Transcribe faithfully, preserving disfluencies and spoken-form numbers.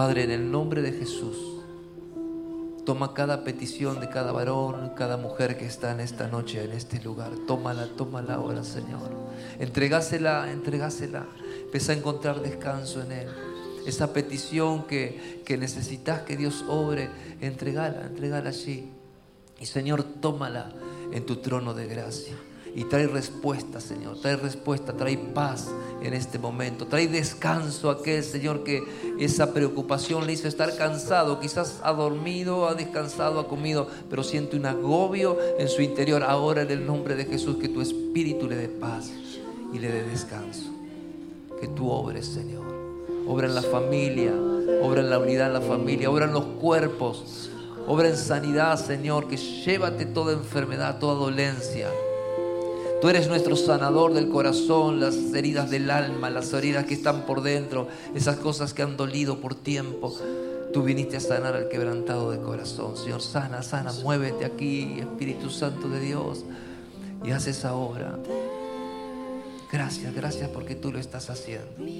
Padre, en el nombre de Jesús, toma cada petición de cada varón, cada mujer que está en esta noche, en este lugar. Tómala, tómala ahora, Señor. Entregásela, entregásela. Empieza a encontrar descanso en Él. Esa petición que, que necesitas que Dios obre, entregala, entregala allí. Y Señor, tómala en tu trono de gracia. Y trae respuesta, Señor, trae respuesta, trae paz en este momento. Trae descanso a aquel, Señor, que esa preocupación le hizo estar cansado. Quizás ha dormido, ha descansado, ha comido, pero siente un agobio en su interior. Ahora, en el nombre de Jesús, que tu Espíritu le dé paz y le dé descanso. Que tú obres, Señor. Obra en la familia, obra en la unidad en la familia, obra en los cuerpos, obra en sanidad, Señor. Que llévate toda enfermedad, toda dolencia. Tú eres nuestro sanador del corazón, las heridas del alma, las heridas que están por dentro, esas cosas que han dolido por tiempo. Tú viniste a sanar al quebrantado de corazón. Señor, sana, sana, muévete aquí, Espíritu Santo de Dios, y haz esa obra. Gracias, gracias porque tú lo estás haciendo.